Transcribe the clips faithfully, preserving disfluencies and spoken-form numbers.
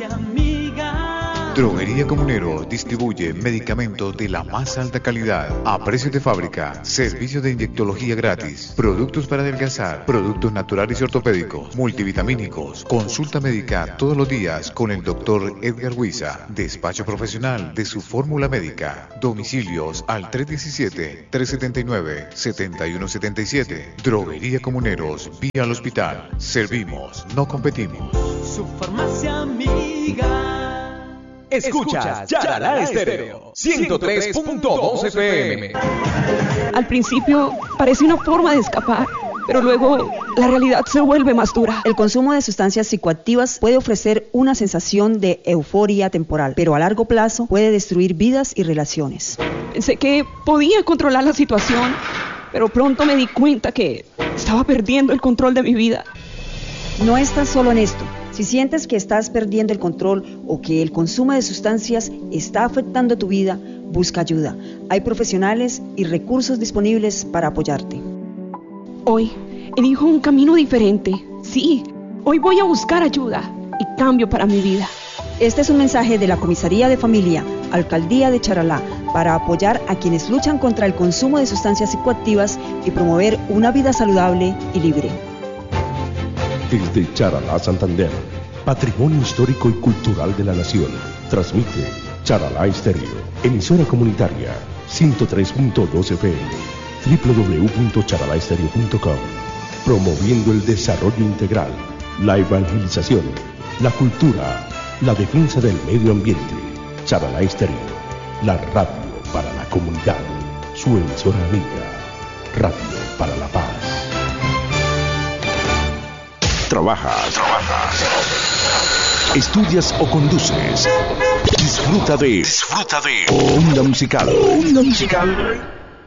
Droguería Comunero distribuye medicamentos de la más alta calidad a precios de fábrica, servicio de inyectología gratis, productos para adelgazar, productos naturales y ortopédicos, multivitamínicos, consulta médica todos los días con el doctor Edgar Huiza, despacho profesional de su fórmula médica, domicilios al tres uno siete, tres siete nueve, siete uno siete siete, Droguería Comuneros, vía al hospital, servimos, no competimos. Su farmacia amiga. Escuchas Charalá Estéreo ciento tres punto dos F M. Al principio parece una forma de escapar, pero luego la realidad se vuelve más dura. El consumo de sustancias psicoactivas puede ofrecer una sensación de euforia temporal, pero a largo plazo puede destruir vidas y relaciones. Pensé que podía controlar la situación, pero pronto me di cuenta que estaba perdiendo el control de mi vida. No estás solo en esto. Si sientes que estás perdiendo el control o que el consumo de sustancias está afectando tu vida, busca ayuda. Hay profesionales y recursos disponibles para apoyarte. Hoy elijo un camino diferente. Sí, hoy voy a buscar ayuda y cambio para mi vida. Este es un mensaje de la Comisaría de Familia, Alcaldía de Charalá, para apoyar a quienes luchan contra el consumo de sustancias psicoactivas y promover una vida saludable y libre. Desde Charalá, Santander, Patrimonio Histórico y Cultural de la Nación, transmite Charalá Estéreo, emisora comunitaria ciento tres punto dos F M, doble u doble u doble u punto charalá estéreo punto com, promoviendo el desarrollo integral, la evangelización, la cultura, la defensa del medio ambiente. Charalá Estéreo, la radio para la comunidad, su emisora amiga, radio para la paz. Trabajas, trabajas, estudias o conduces. Disfruta de, disfruta de Onda Musical. Onda Musical.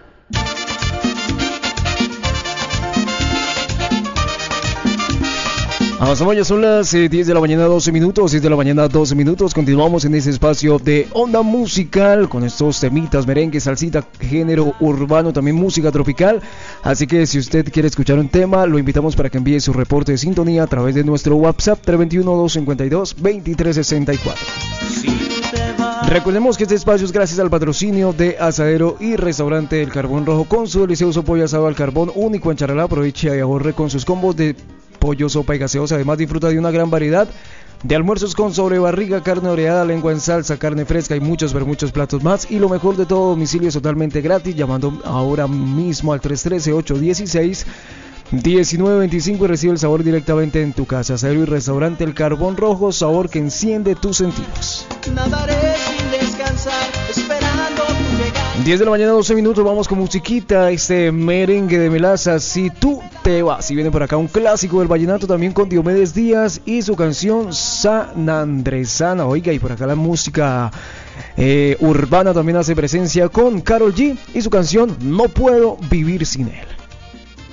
Avanzamos, ya son las eh, diez de la mañana, doce minutos, diez de la mañana, doce minutos. Continuamos en este espacio de Onda Musical con estos temitas, merengue, salsita, género urbano, también música tropical. Así que si usted quiere escuchar un tema, lo invitamos para que envíe su reporte de sintonía a través de nuestro WhatsApp tres dos uno, dos cinco dos, dos tres seis cuatro. Recordemos que este espacio es gracias al patrocinio de Asadero y Restaurante El Carbón Rojo, con su delicioso pollo asado al carbón único en Charalá. Aproveche y ahorre con sus combos de pollo, sopa y gaseosa. Además, disfruta de una gran variedad de almuerzos con sobrebarriga, carne oreada, lengua en salsa, carne fresca y muchos, pero muchos platos más. Y lo mejor de todo, domicilio es totalmente gratis, llamando ahora mismo al tres uno tres, ocho uno seis, uno nueve dos cinco y recibe el sabor directamente en tu casa. Asadero y Restaurante El Carbón Rojo, sabor que enciende tus sentidos. Nadaré sin descansar, esperando tu llegada. diez de la mañana, doce minutos, vamos con musiquita, este merengue de Melaza, Si Tú Te Vas. Y viene por acá un clásico del vallenato también con Diomedes Díaz y su canción Sanandresana. Oiga, y por acá la música eh, urbana también hace presencia con Karol G y su canción No Puedo Vivir Sin Él.